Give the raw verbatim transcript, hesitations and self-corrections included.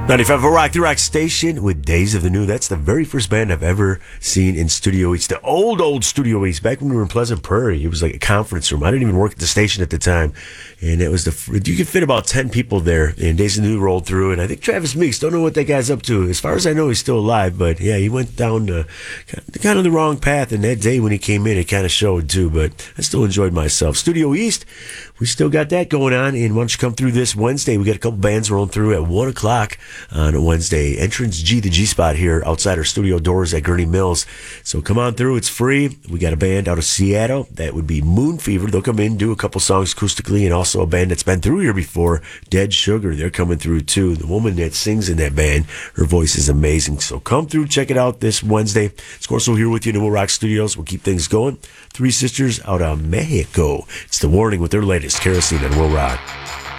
ninety-five Rock, the Rock Station with Days of the New. That's the very first band I've ever seen in Studio East. The old, old Studio East. Back when we were in Pleasant Prairie, it was like a conference room. I didn't even work at the station at the time. And it was the, you could fit about ten people there. And Days of the New rolled through. And I think Travis Meeks, don't know what that guy's up to. As far as I know, he's still alive. But yeah, he went down uh, kind of the wrong path. And that day when he came in, it kind of showed too. But I still enjoyed myself. Studio East, we still got that going on. And why don't you come through this Wednesday? We got a couple bands rolling through at one o'clock on a Wednesday. Entrance G, the G spot here outside our studio doors at Gurney Mills. So come on through. It's free. We got a band out of Seattle. That would be Moon Fever. They'll come in, do a couple songs acoustically, and also a band that's been through here before, Dead Sugar. They're coming through too. The woman that sings in that band, her voice is amazing. So come through, check it out this Wednesday. It's Corso here with you in the Will Rock Studios. We'll keep things going. Three sisters out of Mexico. It's The Warning with their latest Kerosene and Will Rock.